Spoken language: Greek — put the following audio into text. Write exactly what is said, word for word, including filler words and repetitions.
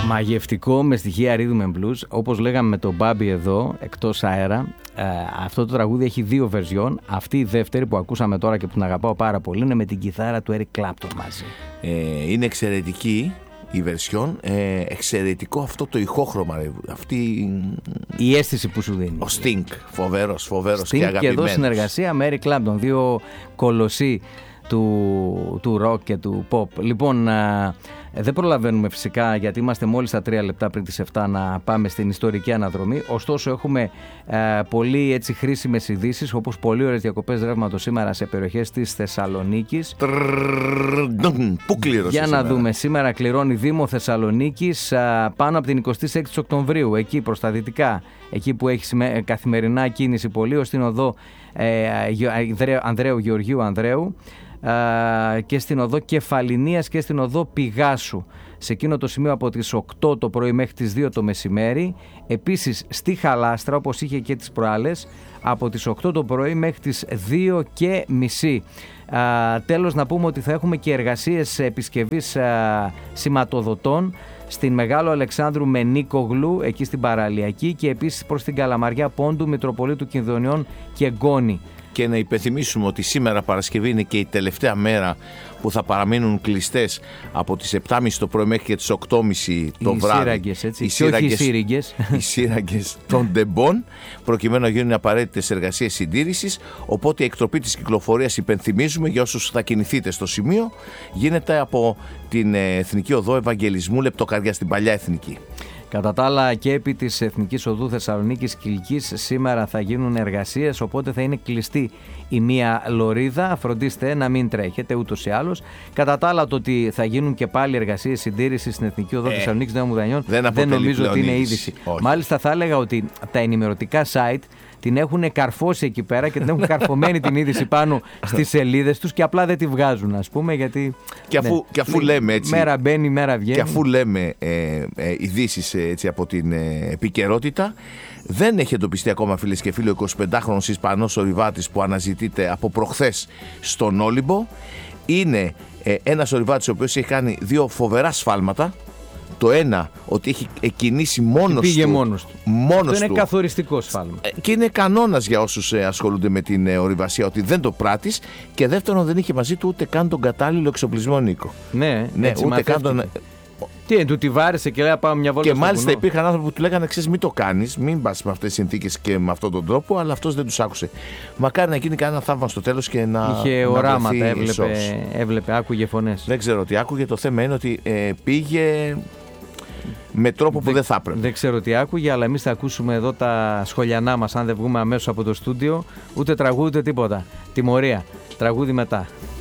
Μαγευτικό με στοιχεία rhythm and blues. Όπως λέγαμε με τον Μπάμπη εδώ, εκτός αέρα, ε, αυτό το τραγούδι έχει δύο version. Αυτή η δεύτερη που ακούσαμε τώρα και που την αγαπάω πάρα πολύ είναι με την κιθάρα του Eric Clapton μαζί. Ε, είναι εξαιρετική η version, ε, εξαιρετικό αυτό το ηχόχρωμα, αυτή η αίσθηση που σου δίνει. Ο Sting, φοβερός, φοβερός Sting και αγαπημένος. Και εδώ συνεργασία με Eric Clapton, δύο κολοσσοί του, του rock και του pop. Λοιπόν, α, δεν προλαβαίνουμε φυσικά, γιατί είμαστε μόλις στα τρία λεπτά πριν τις επτά, να πάμε στην ιστορική αναδρομή. Ωστόσο έχουμε α, πολύ έτσι χρήσιμες ειδήσεις, όπως πολύ ωραίες διακοπές ρεύματος σήμερα σε περιοχές της Θεσσαλονίκης. Πού κλήρωσε Για να σήμερα? δούμε, σήμερα κληρώνει Δήμο Θεσσαλονίκης α, πάνω από την εικοστή έκτη Οκτωβρίου, εκεί προς τα δυτικά, εκεί που έχει καθημερινά κίνηση πολύ, ως την οδό ε, Ανδρέου Γεωργίου Ανδρέου και στην οδό Κεφαλινίας και στην οδό Πηγάσου. Σε εκείνο το σημείο από τις οκτώ το πρωί μέχρι τις δύο το μεσημέρι. Επίσης στη Χαλάστρα, όπως είχε και τις προάλλες, από τις οκτώ το πρωί μέχρι τις δύο και μισή. Α, τέλος, να πούμε ότι θα έχουμε και εργασίες επισκευής α, σηματοδοτών στην Μεγάλο Αλεξάνδρου με Νίκογλου, εκεί στην Παραλιακή, και επίσης προς την Καλαμαριά Πόντου, Μητροπολίτου Κινδωνιών και Γκόνη. Και να υπενθυμίσουμε ότι σήμερα Παρασκευή είναι και η τελευταία μέρα που θα παραμείνουν κλειστές από τις επτά και μισή το πρωί μέχρι και τις οκτώ και μισή το οι βράδυ. Σύραγγες, έτσι. Οι σύραγγες, οι σύραγγες. οι σύραγγες των ντεμπών, προκειμένου να γίνουν απαραίτητες εργασίες συντήρησης. Οπότε η εκτροπή της κυκλοφορίας, υπενθυμίζουμε για όσους θα κινηθείτε στο σημείο, γίνεται από την Εθνική Οδό Ευαγγελισμού Λεπτοκαρδιά, στην παλιά Εθνική. Κατά τα άλλα, και επί της Εθνικής Οδού Θεσσαλονίκης Κιλκής σήμερα θα γίνουν εργασίες, οπότε θα είναι κλειστή η μία λωρίδα. Φροντίστε να μην τρέχετε ούτως ή άλλως. Κατά τα άλλα, το ότι θα γίνουν και πάλι εργασίες συντήρησης στην Εθνική Οδό ε, Θεσσαλονίκης Νέων Μουδανιών δεν, δεν νομίζω ότι είναι είδηση. Όχι. Μάλιστα, θα έλεγα ότι τα ενημερωτικά site την έχουν καρφώσει εκεί πέρα και την έχουν καρφωμένη την είδηση πάνω στις σελίδες τους και απλά δεν τη βγάζουν, ας πούμε, γιατί... Και αφού, ναι, και αφού λέμε έτσι... Μέρα μπαίνει, μέρα βγαίνει. Και αφού λέμε ε, ε, ειδήσεις έτσι από την ε, επικαιρότητα, δεν έχει εντοπιστεί ακόμα, φίλες και φίλοι, ο εικοσιπεντάχρονος Ισπανός ορειβάτης που αναζητείται από προχθές στον Όλυμπο. Είναι ε, ένας ορειβάτης ο οποίος έχει κάνει δύο φοβερά σφάλματα. Το ένα, ότι έχει κινήσει μόνος πήγε του. Μόνος του. Μόνος Αυτό είναι του. καθοριστικό σφάλμα. Και είναι κανόνας για όσους ασχολούνται με την ορειβασία ότι δεν το πράττεις. Και δεύτερον, δεν είχε μαζί του ούτε καν τον κατάλληλο εξοπλισμό, Νίκο. Ναι, ναι, έτσι ούτε καν τον... Τι, του τη βάρεσε και λέει πάμε μια βόλτα. Και στο μάλιστα βουνό. υπήρχαν άνθρωποι που του λέγανε: ξέρεις, μην το κάνεις, μην πας με αυτές τις συνθήκες και με αυτόν τον τρόπο, αλλά αυτός δεν τους άκουσε. Μακάρι να γίνει κανένα θαύμα στο τέλος και να. Είχε να οράματα, έβλεπε, έβλεπε, άκουγε φωνές. Δεν ξέρω τι άκουγε. Το θέμα είναι ότι ε, πήγε με τρόπο που δεν, δεν θα έπρεπε. Δεν ξέρω τι άκουγε, αλλά εμείς θα ακούσουμε εδώ τα σχολιανά μας, αν δεν βγούμε αμέσως από το στούντιο. Ούτε τραγούδι ούτε τίποτα. Τιμωρία. Τραγούδι μετά.